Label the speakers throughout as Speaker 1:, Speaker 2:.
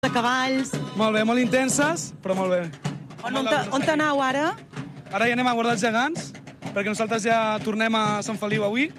Speaker 1: de cavalls...
Speaker 2: Molt bé, molt intenses, però molt bé.
Speaker 1: On t'anau ara?
Speaker 2: Ara ja anem a guardar els gegants, perquè nosaltres ja tornem a Sant Feliu avui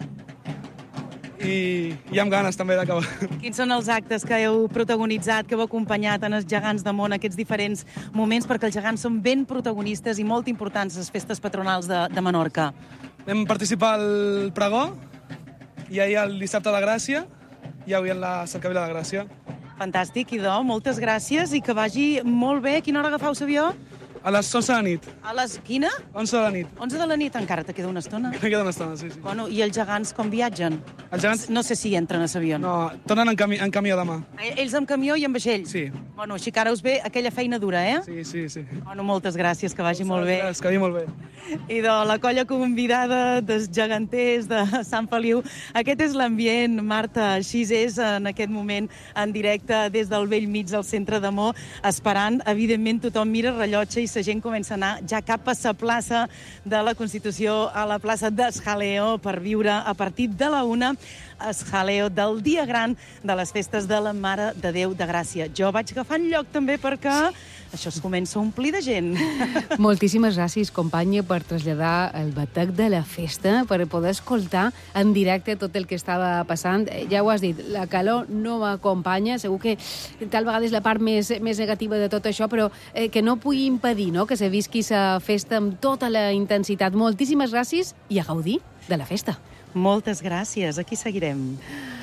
Speaker 2: i amb ganes també d'acabar.
Speaker 1: Quins són els actes que heu protagonitzat, que heu acompanyat en els gegants de món, aquests diferents moments, perquè els gegants són ben protagonistes i molt importants a les festes patronals de Menorca?
Speaker 2: Vam participar al pregó, i ahir el dissabte de Gràcia, i avui en la cercavila de Gràcia.
Speaker 1: Fantàstic, Idò, moltes gràcies i que vagi molt bé. A quina hora agafau l'avió?
Speaker 2: A les 11 de la nit.
Speaker 1: A les quina?
Speaker 2: 11 de la nit.
Speaker 1: 11 de la nit, encara te queda una estona.
Speaker 2: Me queda una estona, sí.
Speaker 1: Bueno, i els gegants com viatgen?
Speaker 2: Els gegants...
Speaker 1: No sé si entren a l'avió.
Speaker 2: No, tornen en camió demà.
Speaker 1: Ells amb camió i amb vaixell?
Speaker 2: Sí.
Speaker 1: Bueno, així que ara us ve aquella feina dura, eh?
Speaker 2: Sí.
Speaker 1: Bueno, moltes gràcies, que vagi molt bé.
Speaker 2: Que vagi molt bé.
Speaker 1: I de la colla convidada dels geganters de Sant Feliu. Aquest és l'ambient, Marta, així és en aquest moment en directe des del vell mig del centre de Mo, esperant, evidentment tothom mira rellotge i la gent comença a anar ja cap a la plaça de la Constitució, a la plaça d'Esjaleo, per viure a partir de la 1 Esjaleo del dia gran de les festes de la Mare de Déu de Gràcia. Jo vaig agafant lloc també perquè això es comença a omplir de gent.
Speaker 3: Moltíssimes gràcies, companya, per traslladar el batec de la festa, per poder escoltar en directe tot el que estava passant. Ja ho has dit, la calor no m'acompanya, segur que tal vegada és la part més negativa de tot això, però que no pugui impedir, no?, que se visqui la festa amb tota la intensitat. Moltíssimes gràcies i a gaudir de la festa.
Speaker 1: Moltes gràcies, aquí seguirem.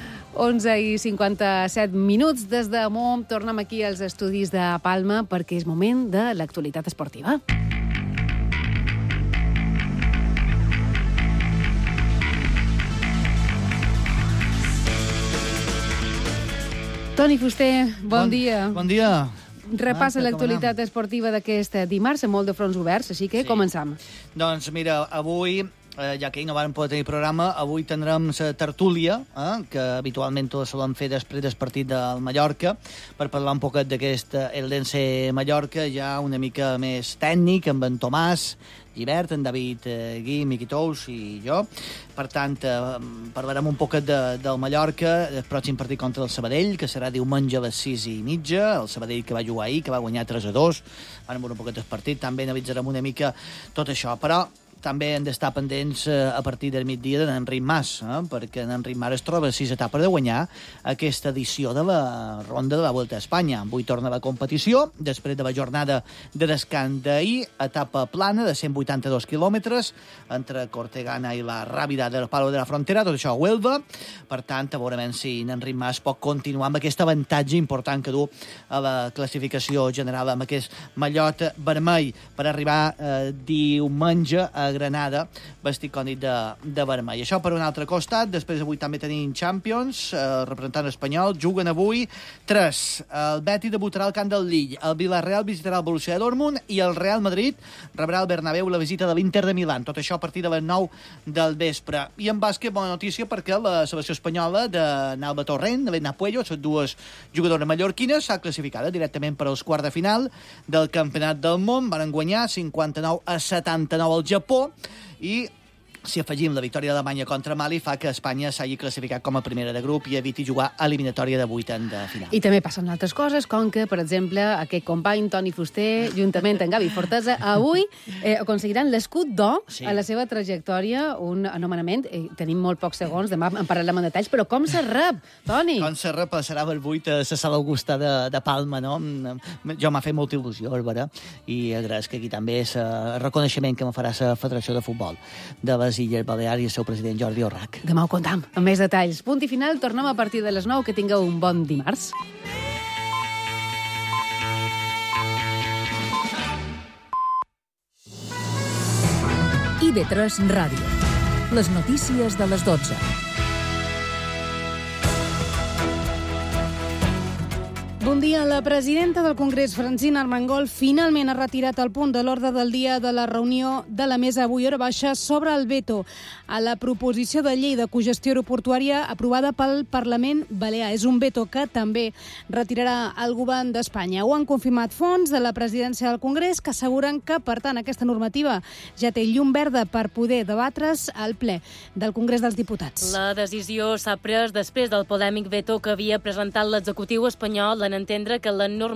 Speaker 3: 11:57 des de Mo. Tornem aquí als estudis de Palma perquè és moment de l'actualitat esportiva. Toni Fuster, bon dia.
Speaker 4: Bon dia.
Speaker 3: Repassa l'actualitat esportiva d'aquest dimarts amb molt de fronts oberts, així que començam.
Speaker 4: Doncs mira, avui, ja que ahir no vam poder tenir programa, avui tindrem la tertúlia, que habitualment la solem fer després del partit del Mallorca, per parlar un poquet d'aquest Eldense Mallorca, ja una mica més tècnic, amb en Tomàs Llibert, en David Guim, Miqui Tous i jo. Per tant, parlarem un poquet del Mallorca, el pròxim partit contra el Sabadell, que serà diumenge a les 6:30, el Sabadell que va jugar ahir, que va guanyar 3-2, van veure un poquet el partit, també analitzarem una mica tot això, però també hem d'estar pendents a partir del migdia d'en Enric Mas, perquè en Enric Mas es troba a 6 etapes de guanyar aquesta edició de la ronda de la Volta a Espanya. Avui torna la competició, després de la jornada de descans d'ahir, etapa plana de 182 quilòmetres entre Cortegana i la Rábida del Palo de la Frontera, tot això a Huelva. Per tant, veurem si en Enric Mas pot continuar amb aquest avantatge important que du a la classificació general, amb aquest mallot vermell per arribar diumenge a Granada, vestit cònic de vermell. Això per un altre costat. Després avui també tenim Champions, el representant espanyol. Juguen avui 3. El Betis debutarà al camp del Lille, el Villarreal visitarà el Borussia Dortmund i el Real Madrid rebrà al Bernabéu la visita de l'Inter de Milán. Tot això a partir de les 9 del vespre. I en bàsquet, bona notícia, perquè la selecció espanyola de Nalba Torrent, de l'Edna Puello, les dues jugadores mallorquines, s'ha classificat directament per als quarts de final del Campionat del Món. Van guanyar 59-79 al Japó, i si afegim la victòria d'Alemanya contra Mali, fa que Espanya s'hagi classificat com a primera de grup i eviti jugar a eliminatòria de vuitens de final.
Speaker 3: I també passen altres coses, com que, per exemple, aquest company, Toni Fuster, juntament amb Gavi Fortesa, avui aconseguiran l'escut d'or a la seva trajectòria, un anomenament. Tenim molt pocs segons, demà en parlarem en detalls, però com se rep, Toni?
Speaker 4: Com se rep, serà el 8 a la Sala Augusta de Palma, no? Jo m'ha fet molta il·lusió, Bàrbara, i agraeix que aquí també és el reconeixement que me farà la Federació de Futbol de les Illes Balears i el seu president Jordi Orrac.
Speaker 3: Demà ho contam, amb més detalls. Punt i final, tornem a partir de les 9. Que tingueu un bon dimarts.
Speaker 5: IB3 Ràdio. Les notícies de les 12.
Speaker 6: Bon dia. La presidenta del Congrés, Francina Armengol, finalment ha retirat el punt de l'ordre del dia de la reunió de la mesa avui hora baixa sobre el veto a la proposició de llei de cogestió aeroportuària aprovada pel Parlament Balear. És un veto que també retirarà el govern d'Espanya. Ho han confirmat fonts de la presidència del Congrés, que asseguren que, per tant, aquesta normativa ja té llum verda per poder debatre's al ple del Congrés dels Diputats.
Speaker 7: La decisió s'ha pres després del polèmic veto que havia presentat l'executiu espanyol en entendre que la normativa